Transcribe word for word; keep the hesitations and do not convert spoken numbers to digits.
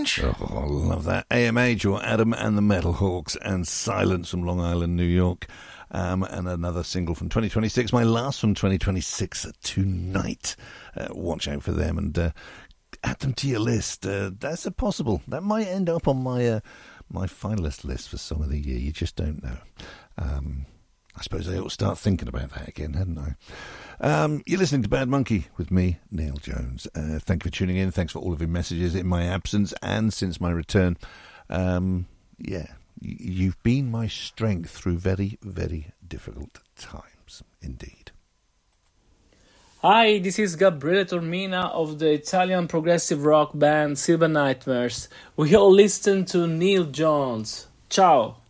Age. Oh, I love that. A M Age, or Adam and the Metal Hawks, and Silence from Long Island, New York. Um, and another single from twenty twenty-six, my last from twenty twenty-six, Tonight. Uh, watch out for them and uh, add them to your list. Uh, that's a possible. That might end up on my uh, my finalist list for Song of the Year. You just don't know. Um, I suppose I ought to start thinking about that again, hadn't I? Um, you're listening to Bad Monkey with me, Neil Jones. Uh, thank you for tuning in. Thanks for all of your messages in my absence and since my return. Um, yeah. You've been my strength through very, very difficult times, indeed. Hi, this is Gabriele Tormina of the Italian progressive rock band Silver Nightmares. We all listen to Neil Jones. Ciao!